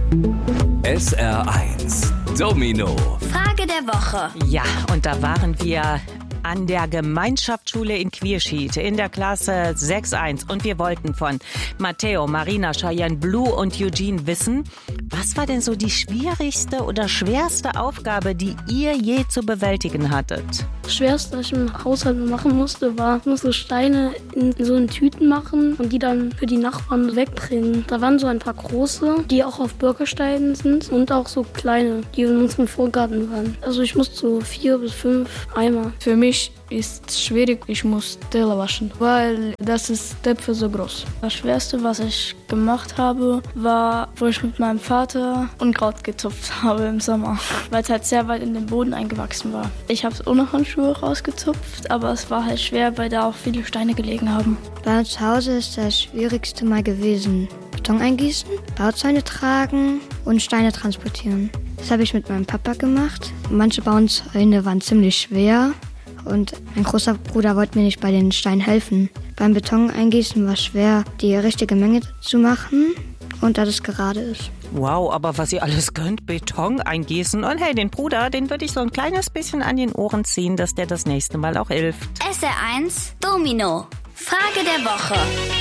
SR1 Domino. Frage der Woche. Ja, und da waren wir an der Gemeinschaftsschule in Quierschied in der Klasse 6.1 und wir wollten von Matteo, Marina, Cheyenne, Blue und Eugene wissen, was war denn so die schwierigste oder schwerste Aufgabe, die ihr je zu bewältigen hattet? Das Schwerste, was ich im Haushalt machen musste, war, ich musste Steine in so einen Tüten machen und die dann für die Nachbarn wegbringen. Da waren so ein paar große, die auch auf Bürgersteinen sind und auch so kleine, die in unserem Vorgarten waren. Also ich musste so 4 bis 5 Eimer. Für mich ist es schwierig, ich muss Teller waschen, weil das ist Töpfe so groß. Das Schwerste, was ich gemacht habe, war, wo ich mit meinem Vater Unkraut gezupft habe im Sommer, weil es halt sehr weit in den Boden eingewachsen war. Ich habe es ohne Handschuhe rausgezupft, aber es war halt schwer, weil da auch viele Steine gelegen haben. Bei uns zu Hause ist das Schwierigste mal gewesen: Beton eingießen, Bauzäune tragen und Steine transportieren. Das habe ich mit meinem Papa gemacht. Manche Bauzäune waren ziemlich schwer und mein großer Bruder wollte mir nicht bei den Steinen helfen. Beim Beton eingießen war es schwer, die richtige Menge zu machen und dass es gerade ist. Wow, aber was ihr alles könnt, Beton eingießen. Und hey, den Bruder, den würde ich so ein kleines bisschen an den Ohren ziehen, dass der das nächste Mal auch hilft. SR1 Domino. Frage der Woche.